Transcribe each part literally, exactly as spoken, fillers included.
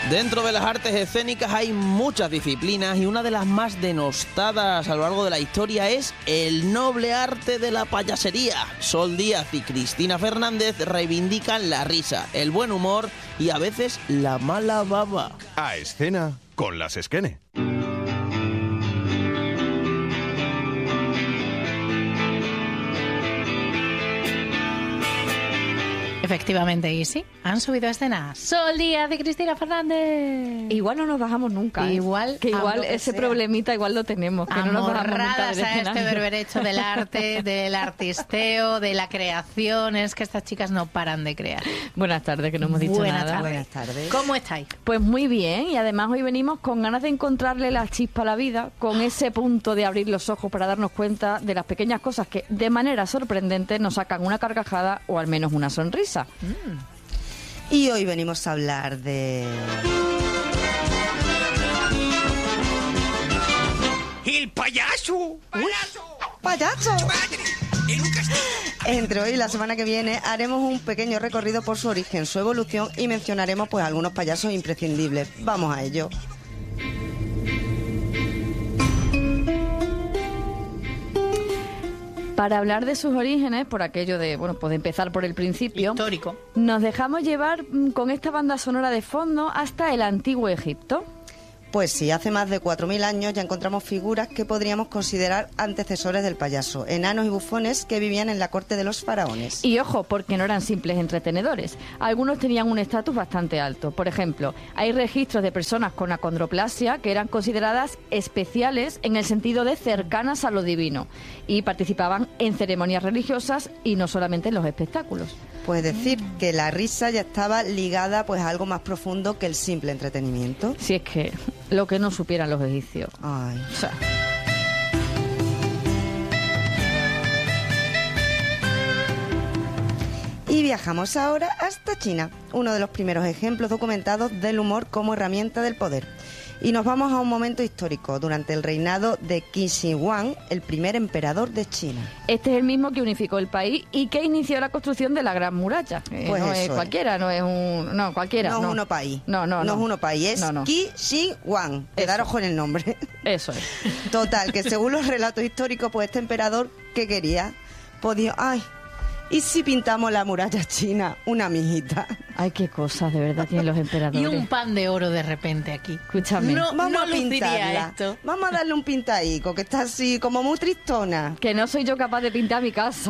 Dentro de las artes escénicas hay muchas disciplinas y una de las más denostadas a lo largo de la historia es el noble arte de la payasería. Sol Díaz y Cristina Fernández reivindican la risa, el buen humor y a veces la mala baba. A escena con las Skene. Efectivamente, y sí, han subido a escena Sol Díaz y Cristina Fernández. Igual no nos bajamos nunca. ¿eh? Igual, que igual ese sea. problemita igual lo tenemos, que no nos bajamos nunca del a este berberecho del arte, del artisteo, de la creación. Es que estas chicas no paran de crear. Buenas tardes, que no hemos dicho Buenas nada. Tardes. Buenas tardes. ¿Cómo estáis? Pues muy bien, y además hoy venimos con ganas de encontrarle la chispa a la vida, con ese punto de abrir los ojos para darnos cuenta de las pequeñas cosas que de manera sorprendente nos sacan una carcajada o al menos una sonrisa. Mm. Y hoy venimos a hablar de... ¡El payaso! ¡Payaso! ¡Payaso! ¡Madre! En un castillo. Entre hoy y la semana que viene haremos un pequeño recorrido por su origen, su evolución y mencionaremos pues algunos payasos imprescindibles. Vamos a ello. Para hablar de sus orígenes, por aquello de, bueno, pues de empezar por el principio, histórico, nos dejamos llevar con esta banda sonora de fondo hasta el antiguo Egipto. Pues sí, hace más de cuatro mil años ya encontramos figuras que podríamos considerar antecesores del payaso, enanos y bufones que vivían en la corte de los faraones. Y ojo, porque no eran simples entretenedores. Algunos tenían un estatus bastante alto. Por ejemplo, hay registros de personas con acondroplasia que eran consideradas especiales en el sentido de cercanas a lo divino y participaban en ceremonias religiosas y no solamente en los espectáculos. Pues decir que la risa ya estaba ligada pues a algo más profundo que el simple entretenimiento. Si es que lo que no supieran los egipcios. Ay. O sea. Y viajamos ahora hasta China, uno de los primeros ejemplos documentados del humor como herramienta del poder. Y nos vamos a un momento histórico, durante el reinado de Qin Shi Huang, el primer emperador de China. Este es el mismo que unificó el país y que inició la construcción de la Gran Muralla. Eh, pues no eso es cualquiera, es. no es un... No, cualquiera. No, no es uno país. No, no, no. No es uno país, es no, no. Qin Shi Huang. Quedaros con el nombre. Eso es. Total, que según los relatos históricos, pues este emperador, ¿qué quería? Podía... ¡Ay! ¿Y si pintamos la muralla china? Una mijita. Ay, qué cosas de verdad tienen los emperadores. Y un pan de oro de repente aquí. Escúchame. No, vamos no a pintarla. Esto. Vamos a darle un pintaico, que está así como muy tristona. Que no soy yo capaz de pintar mi casa.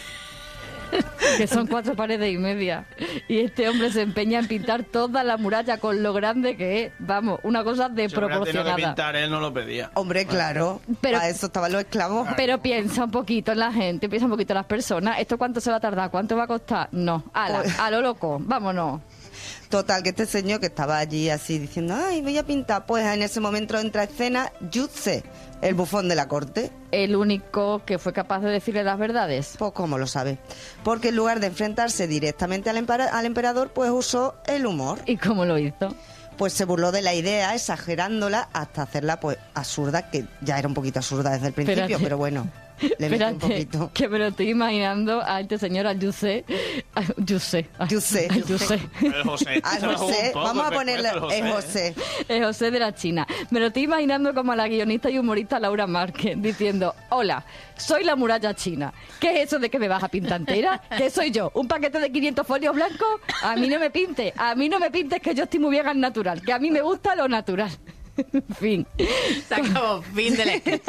Que son cuatro paredes y media. Y este hombre se empeña en pintar toda la muralla con lo grande que es. Vamos, una cosa desproporcionada. Si que pintar, él no lo pedía. Hombre, claro. Pero, para eso estaban los esclavos. Pero piensa un poquito en la gente, piensa un poquito en las personas. ¿Esto cuánto se va a tardar? ¿Cuánto va a costar? No. Ala, pues... a lo loco. Vámonos. Total, que este señor que estaba allí así diciendo, ay, voy a pintar, pues en ese momento entra a escena Yuzhe, el bufón de la corte. ¿El único que fue capaz de decirle las verdades? Pues cómo lo sabe. Porque en lugar de enfrentarse directamente al, empera- al emperador, pues usó el humor. ¿Y cómo lo hizo? Pues se burló de la idea, exagerándola hasta hacerla pues absurda, que ya era un poquito absurda desde el principio, Espérate. pero bueno... Le Espérate, un poquito. Que me lo estoy imaginando a este señor, al Yusé. Yusé. Yusé. Al Yusé. El José. Al José. Vamos a ponerle el José. El José. El José de la China. Me lo estoy imaginando como a la guionista y humorista Laura Márquez, diciendo, hola, soy la muralla china. ¿Qué es eso de que me vas a pintar entera? ¿Qué soy yo? ¿Un paquete de quinientos folios blancos? A mí no me pinte. A mí no me pintes, que yo estoy muy bien al natural. Que a mí me gusta lo natural. Fin. Se acabó. Fin del sketch.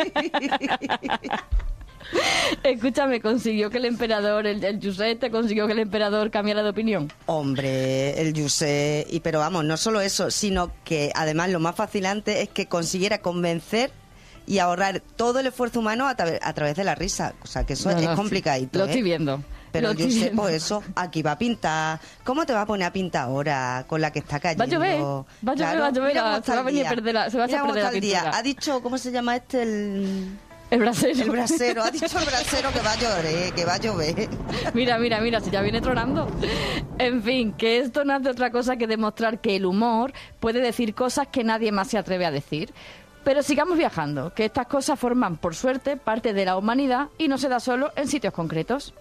Escúchame, ¿consiguió que el emperador, el, el Yusé, te consiguió que el emperador cambiara de opinión? Hombre, el Yusé, y pero vamos, no solo eso, sino que además lo más fascinante es que consiguiera convencer y ahorrar todo el esfuerzo humano a, tra- a través de la risa. O sea, que eso no, es no, complicadito. Lo ¿eh? estoy viendo. Pero lo yo sé, pues eso, aquí va a pintar. ¿Cómo te va a poner a pintar ahora con la que está cayendo? Va a llover, va a llover, Claro, va a llover, mira cómo se está va a el venir a día. perder la, se va a Mira cómo perder la está el día. pintura. Ha dicho, ¿cómo se llama este? El... El brasero. El brasero, ha dicho el brasero que va a llover, que va a llover. Mira, mira, mira, si ya viene tronando. En fin, que esto no hace otra cosa que demostrar que el humor puede decir cosas que nadie más se atreve a decir. Pero sigamos viajando, que estas cosas forman, por suerte, parte de la humanidad y no se da solo en sitios concretos.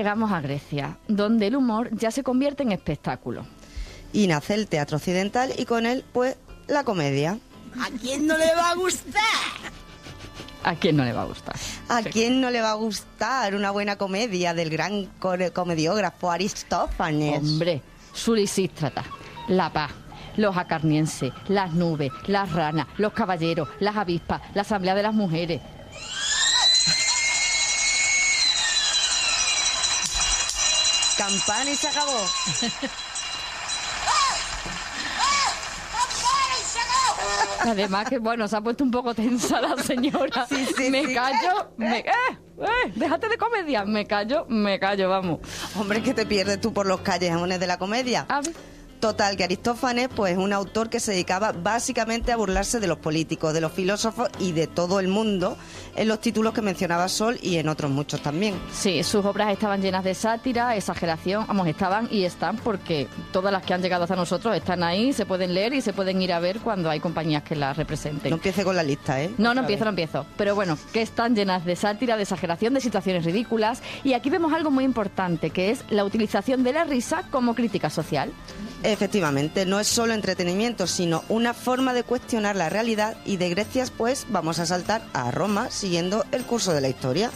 llegamos a Grecia, donde el humor ya se convierte en espectáculo. Y nace el teatro occidental y con él, pues, la comedia. ¿A quién no le va a gustar? ¿A quién no le va a gustar? ¿A Sí. quién no le va a gustar una buena comedia del gran core- comediógrafo Aristófanes? Hombre, su Lisístrata, la paz, los acarnienses, las nubes, las ranas, los caballeros, las avispas, la asamblea de las mujeres. Campana y se acabó. Además que, bueno, se ha puesto un poco tensa la señora. Sí, sí, me sí. callo, me... ¡Eh! ¡Eh! Déjate de comedia. Me callo, me callo, vamos. Hombre, que te pierdes tú por los callejones de la comedia. A ver. Total, que Aristófanes, pues es un autor que se dedicaba básicamente a burlarse de los políticos, de los filósofos y de todo el mundo en los títulos que mencionaba Sol y en otros muchos también. Sí, sus obras estaban llenas de sátira, exageración, vamos, estaban y están porque todas las que han llegado hasta nosotros están ahí, se pueden leer y se pueden ir a ver cuando hay compañías que las representen. No empiece con la lista, ¿eh? No, no Otra empiezo, vez. no empiezo. Pero bueno, que están llenas de sátira, de exageración, de situaciones ridículas. Y aquí vemos algo muy importante, que es la utilización de la risa como crítica social. Efectivamente, no es solo entretenimiento, sino una forma de cuestionar la realidad y de Grecia, pues vamos a saltar a Roma siguiendo el curso de la historia.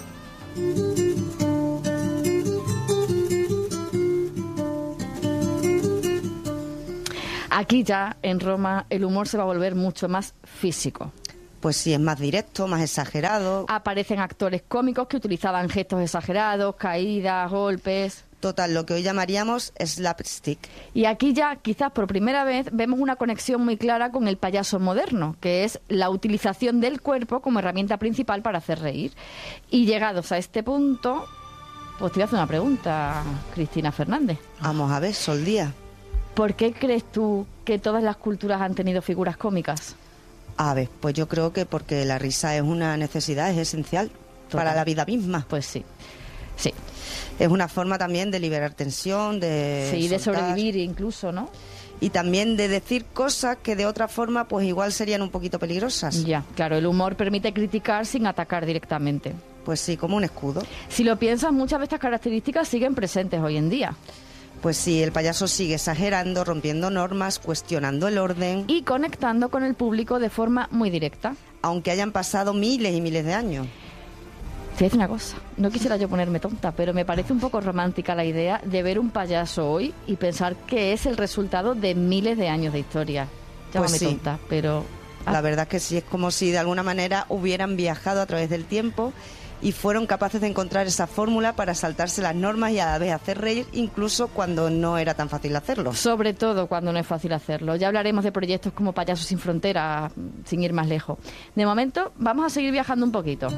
Aquí ya, en Roma, el humor se va a volver mucho más físico. Pues sí, es más directo, más exagerado. Aparecen actores cómicos que utilizaban gestos exagerados, caídas, golpes. Total, lo que hoy llamaríamos slapstick. Y aquí ya, quizás por primera vez, vemos una conexión muy clara con el payaso moderno, que es la utilización del cuerpo como herramienta principal para hacer reír. Y llegados a este punto, pues te voy a hacer una pregunta, Cristina Fernández. Vamos a ver, Sol Díaz. ¿Por qué crees tú que todas las culturas han tenido figuras cómicas? A ver, pues yo creo que porque la risa es una necesidad, es esencial Total. para la vida misma. Pues sí, sí. Es una forma también de liberar tensión, de Sí, de soltar, sobrevivir incluso, ¿no? y también de decir cosas que de otra forma pues igual serían un poquito peligrosas. Ya, claro, el humor permite criticar sin atacar directamente. Pues sí, como un escudo. Si lo piensas, muchas de estas características siguen presentes hoy en día. Pues sí, el payaso sigue exagerando, rompiendo normas, cuestionando el orden, Y conectando con el público de forma muy directa. aunque hayan pasado miles y miles de años. Te voy a decir una cosa, no quisiera yo ponerme tonta, pero me parece un poco romántica la idea de ver un payaso hoy y pensar que es el resultado de miles de años de historia. Llámame Pues sí. tonta, pero... ah, La verdad es que sí, es como si de alguna manera hubieran viajado a través del tiempo y fueron capaces de encontrar esa fórmula para saltarse las normas y a la vez hacer reír, incluso cuando no era tan fácil hacerlo. Sobre todo cuando no es fácil hacerlo. Ya hablaremos de proyectos como Payasos sin Fronteras, sin ir más lejos. De momento, vamos a seguir viajando un poquito.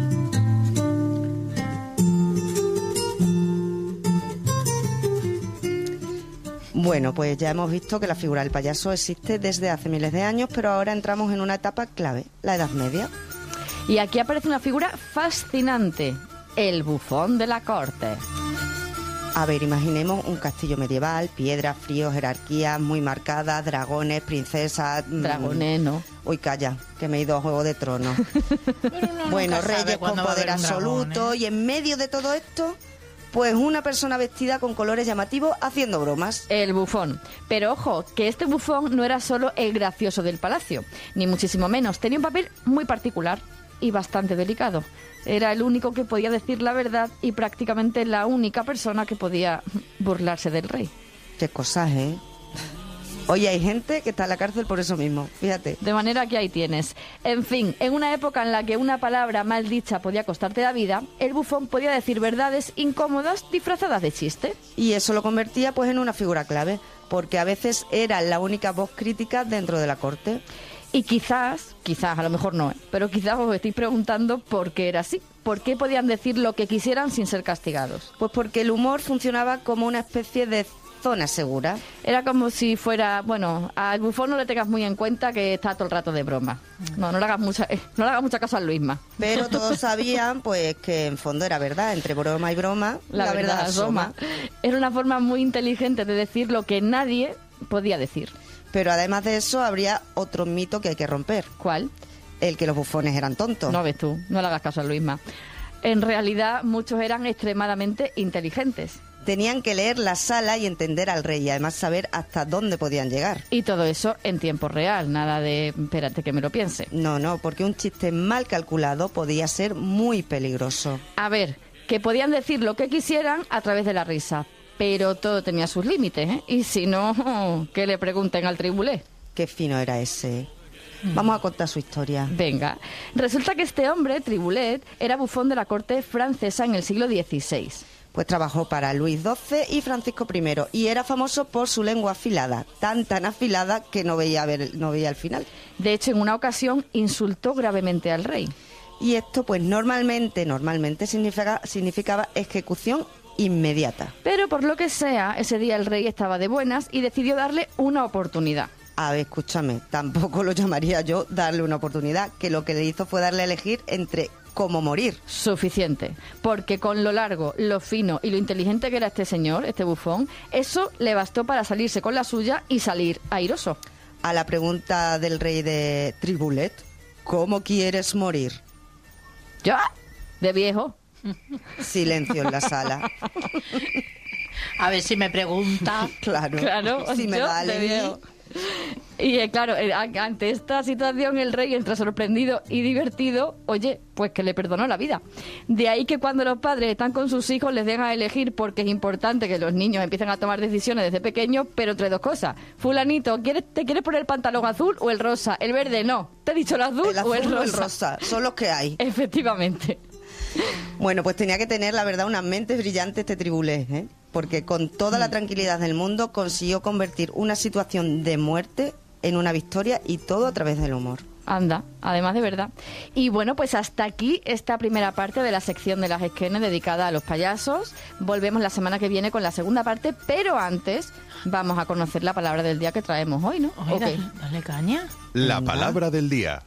Bueno, pues ya hemos visto que la figura del payaso existe desde hace miles de años, pero ahora entramos en una etapa clave, la Edad Media. Y aquí aparece una figura fascinante, el bufón de la corte. A ver, imaginemos un castillo medieval, piedras, frío, jerarquías muy marcadas, dragones, princesas... mm, Dragones, ¿no? Uy, calla, que me he ido a Juego de Tronos. Pero uno Bueno, nunca sabe reyes con cuándo va a poder haber un dragón, absoluto ¿eh? y en medio de todo esto, pues una persona vestida con colores llamativos haciendo bromas. El bufón. Pero ojo, que este bufón no era solo el gracioso del palacio, ni muchísimo menos. Tenía un papel muy particular y bastante delicado. Era el único que podía decir la verdad y prácticamente la única persona que podía burlarse del rey. Qué cosas, ¿eh? Hoy hay gente que está en la cárcel por eso mismo, fíjate. De manera que ahí tienes. En fin, en una época en la que una palabra mal dicha podía costarte la vida, el bufón podía decir verdades incómodas disfrazadas de chiste. Y eso lo convertía pues en una figura clave, porque a veces era la única voz crítica dentro de la corte. Y quizás, quizás, a lo mejor no, ¿eh? Pero quizás os estéis preguntando por qué era así. ¿Por qué podían decir lo que quisieran sin ser castigados? Pues porque el humor funcionaba como una especie de zona segura. Era como si fuera, bueno, al bufón no le tengas muy en cuenta que está todo el rato de broma. No, no le hagas mucha, eh, no le hagas mucha caso a Luisma. Pero todos sabían pues que en fondo era verdad, entre broma y broma, La, verdad, asoma. Era una forma muy inteligente de decir lo que nadie podía decir. Pero además de eso habría otro mito que hay que romper, ¿Cuál? el que los bufones eran tontos. No ves tú, no le hagas caso a Luisma. En realidad, muchos eran extremadamente inteligentes. Tenían que leer la sala y entender al rey y además saber hasta dónde podían llegar. Y todo eso en tiempo real, nada de espérate que me lo piense. No, no, porque un chiste mal calculado podía ser muy peligroso. A ver, que podían decir lo que quisieran a través de la risa, pero todo tenía sus límites, ¿eh? Y si no, que le pregunten al tribulé. Qué fino era ese. Vamos a contar su historia. Venga, resulta que este hombre, Tribulet, era bufón de la corte francesa en el siglo dieciséis. Pues trabajó para Luis doce y Francisco primero y era famoso por su lengua afilada, tan tan afilada que no veía, ver, no veía el final. De hecho, en una ocasión insultó gravemente al rey. Y esto pues normalmente, normalmente significa, significaba ejecución inmediata. Pero por lo que sea, ese día el rey estaba de buenas y decidió darle una oportunidad. A ver, escúchame, tampoco lo llamaría yo darle una oportunidad, que lo que le hizo fue darle a elegir entre cómo morir. Suficiente, porque con lo largo, lo fino y lo inteligente que era este señor, este bufón, eso le bastó para salirse con la suya y salir airoso. A la pregunta del rey de Tribulet, ¿cómo quieres morir? ¿Ya? ¿De viejo? Silencio en la sala. A ver si me pregunta. Claro, Claro, si me yo da a de elegir. viejo. Y eh, claro, eh, a- ante esta situación el rey entra sorprendido y divertido, oye, pues que le perdonó la vida. De ahí que cuando los padres están con sus hijos les den a elegir, porque es importante que los niños empiecen a tomar decisiones desde pequeños, pero entre dos cosas. Fulanito, ¿quieres, ¿te quieres poner el pantalón azul o el rosa? El verde no. ¿Te he dicho el azul, El azul o el rosa? o el rosa, son los que hay. Efectivamente. Bueno, pues tenía que tener, la verdad, unas mentes brillantes este Tribulé, ¿eh? Porque con toda la tranquilidad del mundo consiguió convertir una situación de muerte en una victoria y todo a través del humor. Anda, además de verdad. Y bueno, pues hasta aquí esta primera parte de la sección de las esquenes dedicada a los payasos. Volvemos la semana que viene con la segunda parte, pero antes vamos a conocer la palabra del día que traemos hoy, ¿no? Oye, Ok. dale, dale caña. La palabra del día.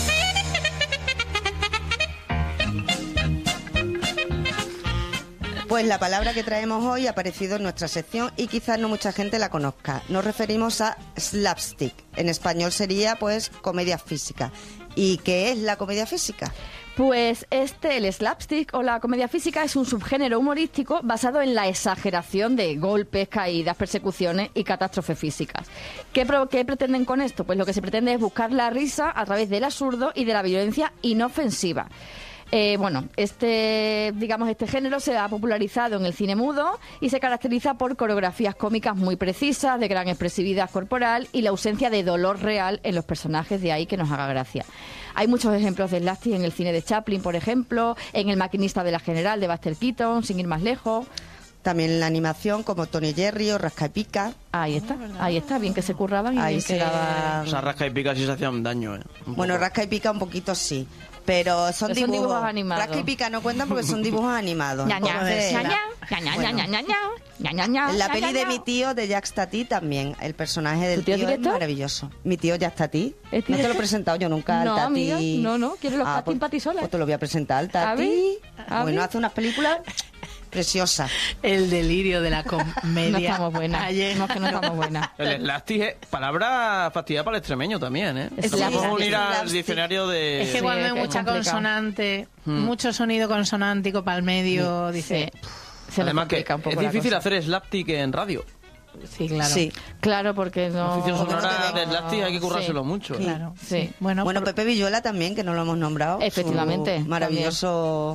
Pues la palabra que traemos hoy ha aparecido en nuestra sección y quizás no mucha gente la conozca. Nos referimos a slapstick. En español sería, pues, comedia física. ¿Y qué es la comedia física? Pues este, el slapstick o la comedia física, es un subgénero humorístico basado en la exageración de golpes, caídas, persecuciones y catástrofes físicas. ¿Qué, pro- qué pretenden con esto? Pues lo que se pretende es buscar la risa a través del absurdo y de la violencia inofensiva. Eh, bueno, este, digamos, este género se ha popularizado en el cine mudo y se caracteriza por coreografías cómicas muy precisas, de gran expresividad corporal y la ausencia de dolor real en los personajes, de ahí que nos haga gracia. Hay muchos ejemplos de slapstick en el cine de Chaplin, por ejemplo, en El maquinista de la General de Buster Keaton, sin ir más lejos. También en la animación, como Tony Jerry o Rasca y Pica. Ahí está, ahí está, bien que se curraban y Ahí bien se que... daban- O sea, rasca y pica sí se hacían daño, ¿eh? Un Bueno, poco. Rasca y Pica un poquito sí. Pero son, Pero son dibujos. dibujos animados. Rasca y Pica no cuentan porque son dibujos animados. Ña, ña, Entonces, ña, ña, ña, ña, ña, ña, ña, ña, ña, ña, en la ña, peli ña, de ña. mi tío, de Jacques Tati, también. El personaje del ¿Tu tío tío, es director? maravilloso. Mi tío Jacques Tati. ¿Es tío No te lo he director? presentado yo nunca, No, al Tati. amiga, no, no. ¿Quieres los castings pues, para ti sola? Pues te lo voy a presentar al A Tati. ver, a Bueno, ver. hace unas películas preciosas. El delirio de la comedia. No estamos buenas. Ayer. No, es que no estamos buenas. El slapstick es palabra fastidiada para el extremeño también, ¿eh? Es Lo podemos slapstick. unir al Slapstick. diccionario de... Es que Sí, cuando hay que es mucha complicado. consonante, mucho sonido consonántico para el medio, dice... Sí. Se nos Además que complica un poco es la difícil cosa. hacer slapstick en radio. Sí, claro. Sí. Claro, porque no... La ficción Porque no sonora te de slapstick hay que currárselo Sí. mucho. ¿eh? Claro. Sí. Bueno, Bueno, por- Pepe Villuela también, que no lo hemos nombrado. Efectivamente, Su maravilloso...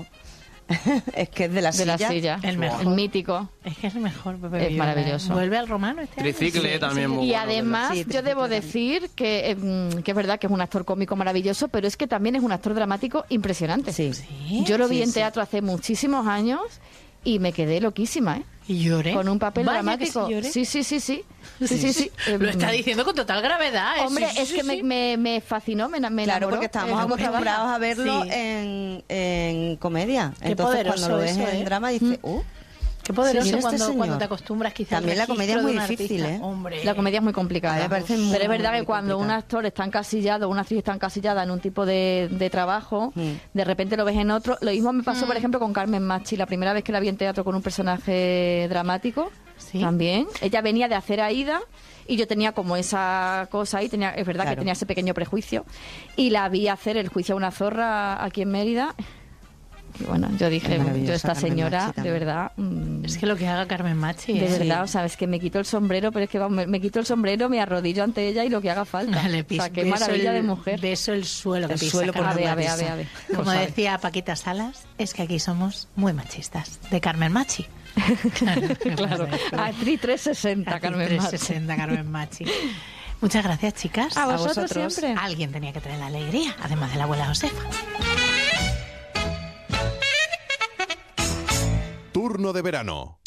es que es de la de silla. la silla. El mejor. El mítico. es que es el mejor, Pepe Es Villuela, ¿eh? maravilloso. Vuelve al romano este año. Tricicle Sí, también sí. muy Y bueno, además, Sí, yo Tricicle debo también. decir que, eh, mm, que es verdad que es un actor cómico maravilloso, pero es que también es un actor dramático impresionante. Sí. Sí. Yo lo vi Sí, en sí. teatro hace muchísimos años y me quedé loquísima, ¿eh? Y lloré. Con un papel Vaya dramático. que sí lloré. Sí, sí, sí, sí. Sí, sí, sí. Lo está Eh, diciendo con total gravedad. ¿eh? Hombre, Sí, sí, es sí, que sí. me, me, me fascinó, me, me Claro, enamoró. porque estábamos Eh, acostumbrados a verlo Sí. en, en comedia. Qué Entonces, poderoso cuando lo ves eso, en ¿eh? drama, dices, uh, Qué poderoso Sí, mira este cuando, señor. cuando te acostumbras quizás al También la comedia es registro muy de un difícil, artista. ¿eh? Hombre. La comedia es muy A complicada. mí me parece muy, Pero es verdad muy que cuando un complicada. actor está encasillado, una actriz está encasillada en un tipo de, de trabajo, Mm. de repente lo ves en otro. Lo mismo me pasó, por ejemplo, con Carmen Machi, la primera vez que la vi en teatro con un personaje dramático. ¿Sí? También. Ella venía de hacer Aída y yo tenía como esa cosa ahí, tenía, es verdad que Claro. tenía ese pequeño prejuicio. Y la vi hacer El juicio a una zorra aquí en Mérida. Y bueno, yo dije, Es maravillosa yo esta Carmen señora, Machi de también. verdad... mm, Es que lo que haga Carmen Machi. de ¿eh? verdad, o sea, es que me quito el sombrero, pero es que vamos, me, me quito el sombrero, me arrodillo ante ella y lo que haga falta. Le O piso- sea, qué beso maravilla el- de mujer. Beso el suelo que El pisa, suelo por Carmen A ver, a Machi. ver, a ver, a ver. Como Lo sabe. decía Paquita Salas, es que aquí somos muy machistas. De Carmen Machi. Claro, Claro, actriz trescientos sesenta, Carmen Machi. trescientos sesenta, Carmen Machi. Muchas gracias, chicas. A vosotros, vosotros. siempre. Alguien tenía que traer la alegría, además de la abuela Josefa. Turno de verano.